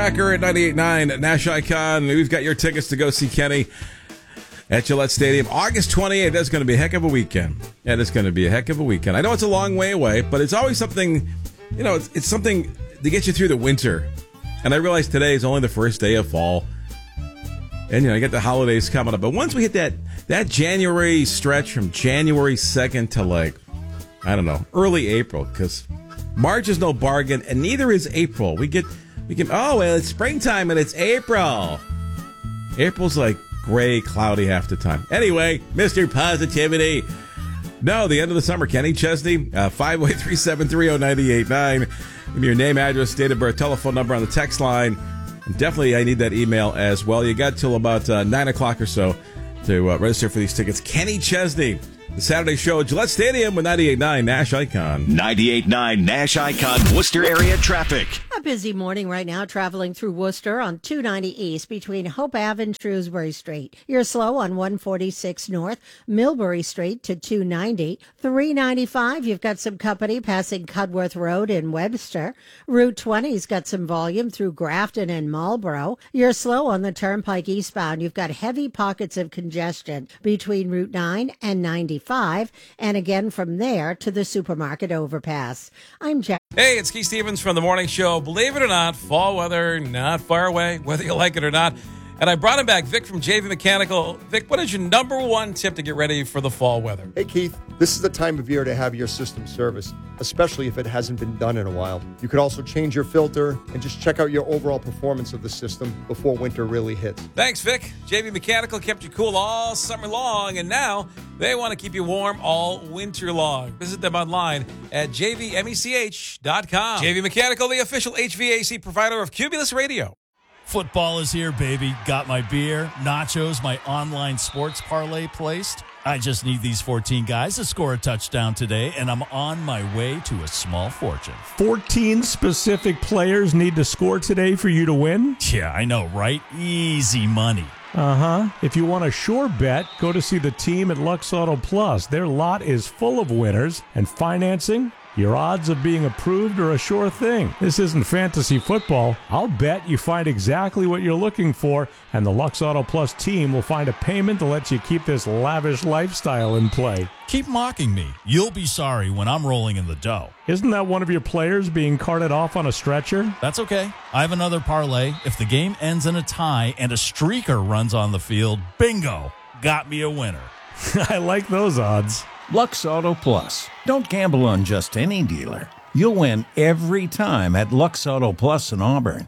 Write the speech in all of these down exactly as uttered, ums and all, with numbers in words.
Tracker at ninety-eight point nine Nash Icon. We've got your tickets to go see Kenny at Gillette Stadium. August twenty-eighth, that's going to be a heck of a weekend. Yeah, it's going to be a heck of a weekend. I know it's a long way away, but it's always something, you know, it's, it's something to get you through the winter. And I realize today is only the first day of fall. And, you know, you get the holidays coming up. But once we hit that, that January stretch from January second to, like, I don't know, early April, because March is no bargain, and neither is April. We get... We can, oh, well, it's springtime and it's April. April's like gray, cloudy half the time. Anyway, Mister Positivity. No, the end of the summer. Kenny Chesney, uh, five oh eight, three seven three, oh nine eight nine. Give me your name, address, date of birth, telephone number on the text line. And definitely, I need that email as well. You got till about uh, nine o'clock or so to uh, register for these tickets. Kenny Chesney, the Saturday show at Gillette Stadium with ninety-eight point nine Nash Icon. ninety-eight point nine Nash Icon, Worcester area traffic. A busy morning right now traveling through Worcester on two ninety East between Hope Ave and Shrewsbury Street. You're slow on one forty-six North, Millbury Street to two ninety. three ninety-five, you've got some company passing Cudworth Road in Webster. Route twenty's got some volume through Grafton and Marlboro. You're slow on the Turnpike eastbound. You've got heavy pockets of congestion between Route nine and ninety-five, and again from there to the supermarket overpass. I'm Jack. Hey, it's Keith Stevens from The Morning Show. Believe it or not, fall weather not far away, whether you like it or not. And I brought him back, Vic from J V Mechanical. Vic, what is your number one tip to get ready for the fall weather? Hey, Keith, this is the time of year to have your system serviced, especially if it hasn't been done in a while. You could also change your filter and just check out your overall performance of the system before winter really hits. Thanks, Vic. J V Mechanical kept you cool all summer long, and now they want to keep you warm all winter long. Visit them online at j v mech dot com. J V Mechanical, the official H V A C provider of Cumulus Radio. Football is here, baby. Got my beer, nachos, my online sports parlay placed. I just need these fourteen guys to score a touchdown today, and I'm on my way to a small fortune. fourteen specific players need to score today for you to win? Yeah, I know, right? Easy money. Uh-huh. If you want a sure bet, go to see the team at Lux Auto Plus. Their lot is full of winners, and financing, your odds of being approved are a sure thing. This isn't fantasy football. I'll bet you find exactly what you're looking for, and the Lux Auto Plus team will find a payment to let you keep this lavish lifestyle in play. Keep mocking me. You'll be sorry when I'm rolling in the dough. Isn't that one of your players being carted off on a stretcher? That's okay. I have another parlay. If the game ends in a tie and a streaker runs on the field, bingo, got me a winner. I like those odds. Lux Auto Plus. Don't gamble on just any dealer. You'll win every time at Lux Auto Plus in Auburn.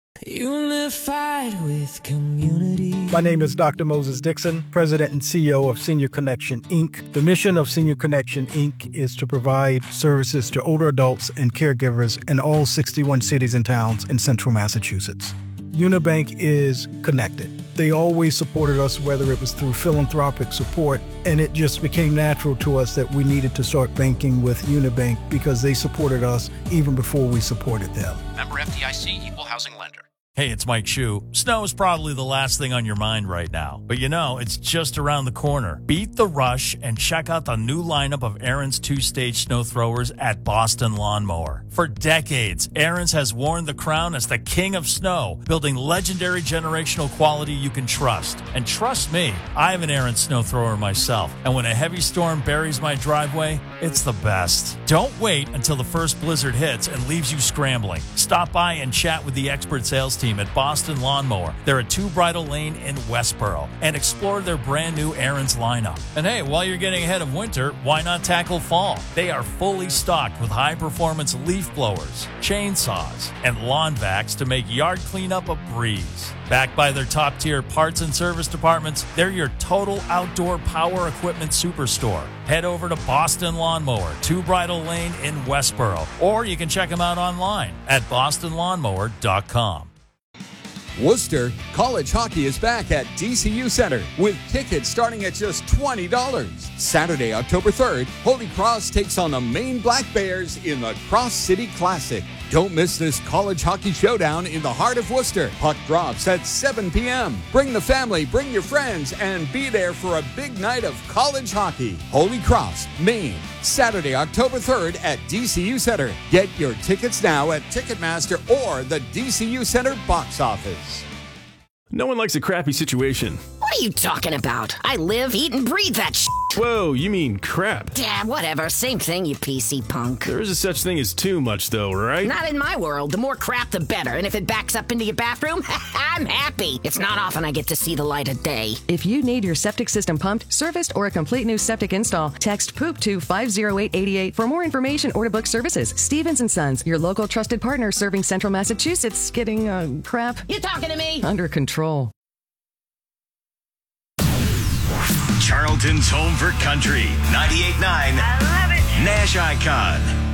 Unified with community. My name is Doctor Moses Dixon, President and C E O of Senior Connection, Incorporated. The mission of Senior Connection, Incorporated is to provide services to older adults and caregivers in all sixty-one cities and towns in central Massachusetts. Unibank is connected. They always supported us, whether it was through philanthropic support, and it just became natural to us that we needed to start banking with Unibank because they supported us even before we supported them. Member F D I C, Equal Housing Lender. Hey, it's Mike Shue. Snow is probably the last thing on your mind right now. But you know, it's just around the corner. Beat the rush and check out the new lineup of Ariens two-stage snow throwers at Boston Lawnmower. For decades, Ariens has worn the crown as the king of snow, building legendary generational quality you can trust. And trust me, I have an Ariens snow thrower myself. And when a heavy storm buries my driveway, it's the best. Don't wait until the first blizzard hits and leaves you scrambling. Stop by and chat with the expert sales team at Boston Lawnmower. They're at Two Bridle Lane in Westboro, and explore their brand new Ariens lineup. And hey, while you're getting ahead of winter, why not tackle fall? They are fully stocked with high-performance leaf blowers, chainsaws, and lawn vacs to make yard cleanup a breeze. Backed by their top-tier parts and service departments, they're your total outdoor power equipment superstore. Head over to Boston Lawnmower, Two Bridle Lane in Westboro, or you can check them out online at boston lawnmower dot com. Worcester, college hockey is back at D C U Center with tickets starting at just twenty dollars. Saturday, October third, Holy Cross takes on the Maine Black Bears in the Cross City Classic. Don't miss this college hockey showdown in the heart of Worcester. Puck drops at seven p.m. Bring the family, bring your friends, and be there for a big night of college hockey. Holy Cross, Maine, Saturday, October third at D C U Center. Get your tickets now at Ticketmaster or the D C U Center box office. No one likes a crappy situation. What are you talking about? I live, eat, and breathe that shit. Whoa, you mean crap. Yeah, whatever. Same thing, you P C punk. There is a such thing as too much, though, right? Not in my world. The more crap, the better. And if it backs up into your bathroom, I'm happy. It's not often I get to see the light of day. If you need your septic system pumped, serviced, or a complete new septic install, text POOP to five oh eight eight eight for more information or to book services. Stevens and Sons, your local trusted partner serving Central Massachusetts, getting, uh, crap. You talking to me? Under control. Charlton's home for country. ninety-eight point nine. I love it. Nash Icon.